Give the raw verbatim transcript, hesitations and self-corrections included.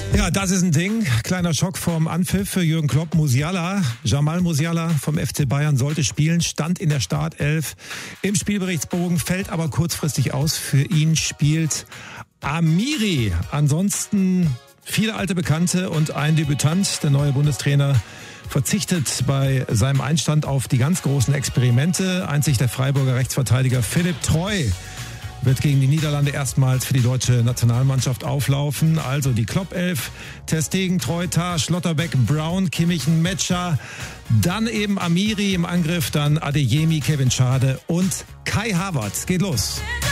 Ja, das ist ein Ding. Kleiner Schock vorm Anpfiff für Jürgen Klopp. Musiala, Jamal Musiala vom F C Bayern sollte spielen, stand in der Startelf im Spielberichtsbogen, fällt aber kurzfristig aus. Für ihn spielt Amiri. Ansonsten viele alte Bekannte und ein Debütant. Der neue Bundestrainer verzichtet bei seinem Einstand auf die ganz großen Experimente. Einzig der Freiburger Rechtsverteidiger Philipp Treu wird gegen die Niederlande erstmals für die deutsche Nationalmannschaft auflaufen. Also die Klopp-Elf: Ter Stegen, Treu, Tah, Schlotterbeck, Brown, Kimmich, Metscher. Dann eben Amiri im Angriff, dann Adeyemi, Kevin Schade und Kai Havertz. Geht los.